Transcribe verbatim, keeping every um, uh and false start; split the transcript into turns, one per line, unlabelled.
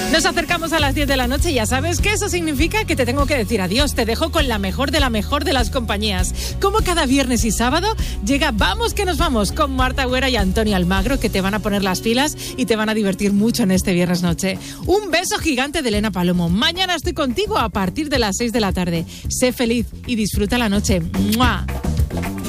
Nos acercamos a las diez de la noche y ya sabes que eso significa que te tengo que decir adiós. Te dejo con la mejor de la mejor de las compañías. Como cada viernes y sábado llega Vamos que nos vamos con Marta Agüera y Antonio Almagro, que te van a poner las pilas y te van a divertir mucho en este viernes noche. Un beso gigante de Elena Palomo. Mañana estoy contigo a partir de las seis de la tarde. Sé feliz y disfruta la noche. ¡Mua!